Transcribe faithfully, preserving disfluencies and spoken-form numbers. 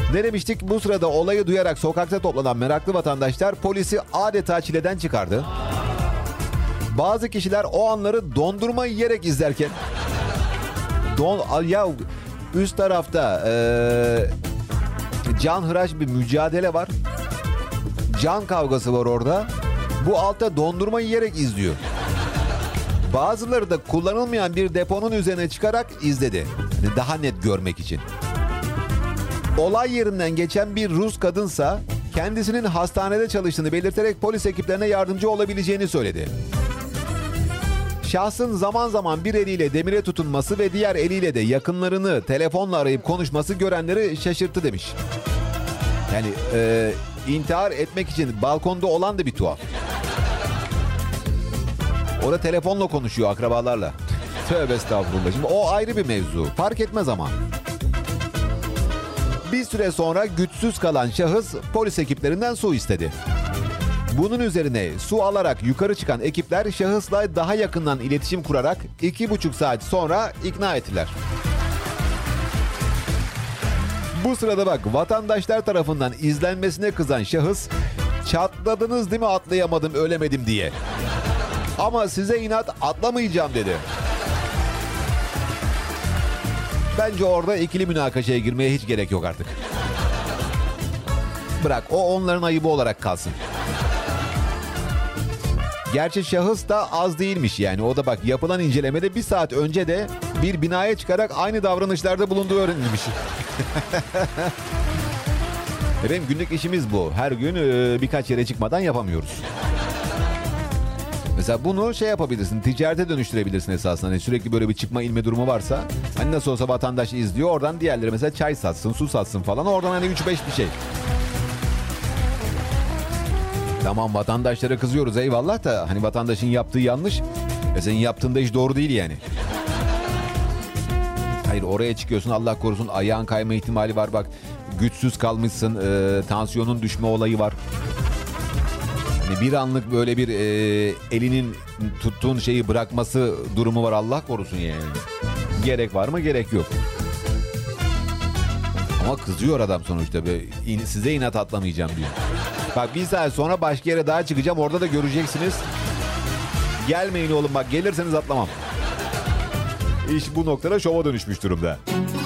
Ne demiştik? Bu sırada olayı duyarak sokakta toplanan meraklı vatandaşlar polisi adeta çileden çıkardı. Bazı kişiler o anları dondurma yiyerek izlerken... Don, ya üst tarafta ee, canhıraş bir mücadele var. Can kavgası var orada. Bu altta dondurma yiyerek izliyor. Bazıları da kullanılmayan bir deponun üzerine çıkarak izledi. Yani daha net görmek için. Olay yerinden geçen bir Rus kadınsa kendisinin hastanede çalıştığını belirterek polis ekiplerine yardımcı olabileceğini söyledi. Şahsın zaman zaman bir eliyle demire tutunması ve diğer eliyle de yakınlarını telefonla arayıp konuşması görenleri şaşırttı demiş. Yani e, intihar etmek için balkonda olan da bir tuhaf. O da telefonla konuşuyor akrabalarla. Tövbe estağfurullah. Şimdi o ayrı bir mevzu. Fark etmez ama. Bir süre sonra güçsüz kalan şahıs polis ekiplerinden su istedi. Bunun üzerine su alarak yukarı çıkan ekipler şahısla daha yakından iletişim kurarak iki buçuk saat sonra ikna ettiler. Bu sırada bak, vatandaşlar tarafından izlenmesine kızan şahıs, "Çatladınız değil mi atlayamadım ölemedim diye. Ama size inat atlamayacağım" dedi. Bence orada ikili münakaşaya girmeye hiç gerek yok artık. Bırak, o onların ayıbı olarak kalsın. Gerçi şahıs da az değilmiş yani. O da bak, yapılan incelemede bir saat önce de bir binaya çıkarak aynı davranışlarda bulunduğu öğrenilmiş. Efendim, günlük işimiz bu. Her gün e, birkaç yere çıkmadan yapamıyoruz. Mesela bunu şey yapabilirsin, ticarete dönüştürebilirsin esasında. Hani sürekli böyle bir çıkma inme durumu varsa, hani nasıl olsa vatandaş izliyor, oradan diğerleri mesela çay satsın, su satsın falan, oradan hani üç beş bir şey. Tamam, vatandaşlara kızıyoruz eyvallah da hani vatandaşın yaptığı yanlış ve senin yaptığın da hiç doğru değil yani. Hayır, oraya çıkıyorsun, Allah korusun ayağın kayma ihtimali var, bak güçsüz kalmışsın, e, tansiyonun düşme olayı var. Hani bir anlık böyle bir e, elinin tuttuğun şeyi bırakması durumu var, Allah korusun yani. Gerek var mı? Gerek yok. Ama kızıyor adam sonuçta, böyle size inat atlamayacağım diyor. Bak, bir saat sonra başka yere daha çıkacağım, orada da göreceksiniz. Gelmeyin oğlum, bak gelirseniz atlamam. İş bu noktada şova dönüşmüş durumda.